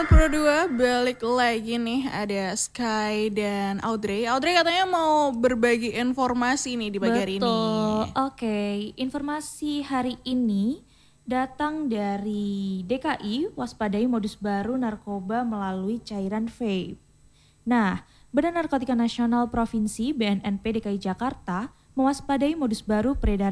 Pro 2 balik lagi nih, ada Sky dan Audrey. Audrey katanya mau berbagi informasi nih di pagi hari ini. Betul. Oke, informasi hari ini datang dari DKI, waspadai modus baru narkoba melalui cairan vape. Nah, Badan Narkotika Nasional Provinsi BNNP DKI Jakarta mewaspadai modus baru peredaran